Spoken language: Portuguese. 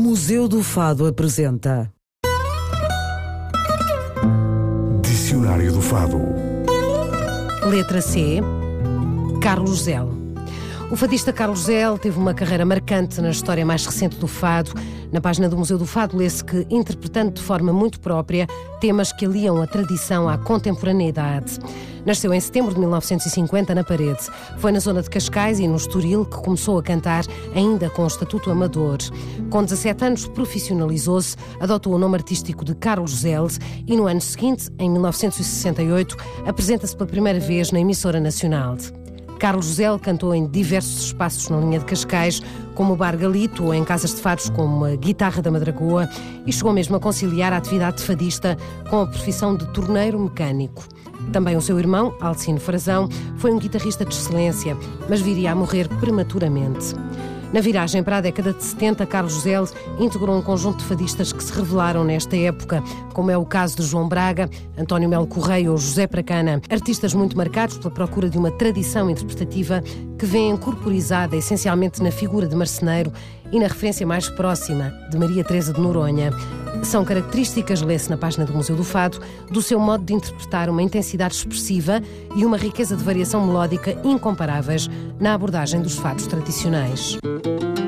Museu do Fado apresenta Dicionário do Fado. Letra C. Carlos Zell. O fadista Carlos Zell teve uma carreira marcante na história mais recente do fado. Na página do Museu do Fado lê-se que, interpretando de forma muito própria temas que aliam a tradição à contemporaneidade. Nasceu em setembro de 1950 na Parede. Foi na zona de Cascais e no Estoril que começou a cantar, ainda com o estatuto amador. Com 17 anos profissionalizou-se, adotou o nome artístico de Carlos Zell e no ano seguinte, em 1968, apresenta-se pela primeira vez na emissora nacional. Carlos Zell cantou em diversos espaços na linha de Cascais, como o Bar Galito ou em casas de fados como a Guitarra da Madragoa, e chegou mesmo a conciliar a atividade de fadista com a profissão de torneiro mecânico. Também o seu irmão, Alcino Frazão, foi um guitarrista de excelência, mas viria a morrer prematuramente. Na viragem para a década de 70, Carlos Zell integrou um conjunto de fadistas que se revelaram nesta época, como é o caso de João Braga, António Melo Correia ou José Pracana, artistas muito marcados pela procura de uma tradição interpretativa que vem incorporizada essencialmente na figura de marceneiro e na referência mais próxima de Maria Teresa de Noronha. São características, lê-se na página do Museu do Fado, do seu modo de interpretar uma intensidade expressiva e uma riqueza de variação melódica incomparáveis na abordagem dos fados tradicionais.